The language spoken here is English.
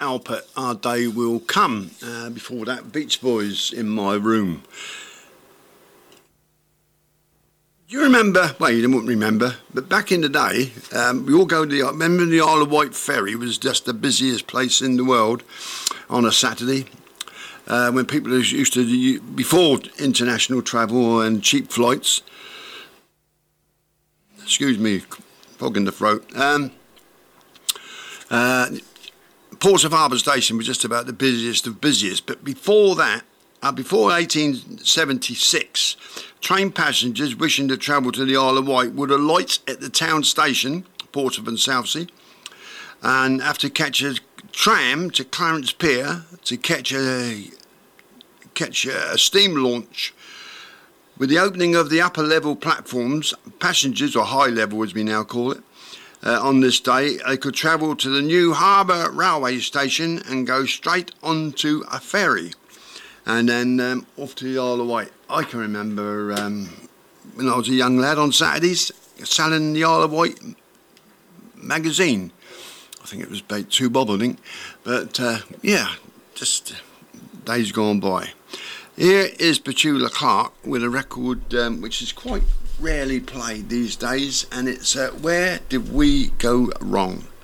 Alpert, Our Day Will Come. Before that, Beach Boys, In My Room. Do you remember, well, you wouldn't remember, but back in the day, we all go to remember the Isle of Wight ferry was just the busiest place in the world on a Saturday. When people used to, before international travel and cheap flights, excuse me, fog in the throat, Portsmouth Harbour Station was just about the busiest of busiest, but before that, before 1876, train passengers wishing to travel to the Isle of Wight would alight at the town station, Portsmouth and Southsea, and have to catch a tram to Clarence Pier to catch a steam launch. With the opening of the upper level platforms, passengers, or high level as we now call it, on this day, they could travel to the new Harbour Railway Station and go straight onto a ferry. And then off to the Isle of Wight. I can remember when I was a young lad on Saturdays selling the Isle of Wight magazine. I think it was about 2 bob, I think. But yeah, just days gone by. Here is Petula Clark with a record which is quite rarely played these days, and it's Where Did We Go Wrong?